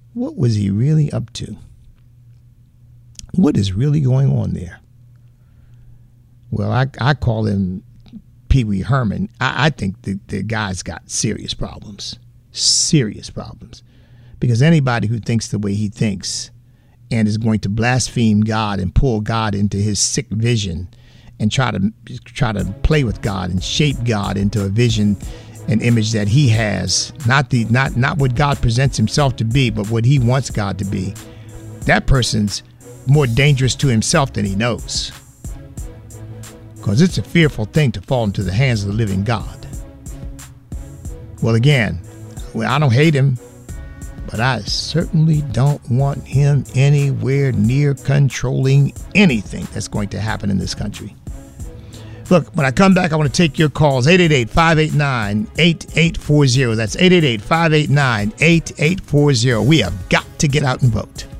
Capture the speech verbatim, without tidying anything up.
What was he really up to? What is really going on there? Well, I, I call him Pee Wee Herman. I, I think the, the guy's got serious problems. Serious problems. Because anybody who thinks the way he thinks and is going to blaspheme God and pull God into his sick vision and try to try to play with God and shape God into a vision, an image that he has, not the not not what God presents himself to be, but what he wants God to be, that person's more dangerous to himself than he knows. Because it's a fearful thing to fall into the hands of the living God. Well, again, well, I don't hate him, but I certainly don't want him anywhere near controlling anything that's going to happen in this country. Look, when I come back, I want to take your calls. eight eight eight, five eight nine, eight eight four zero. That's eight eight eight, five eight nine, eight eight four zero. We have got to get out and vote.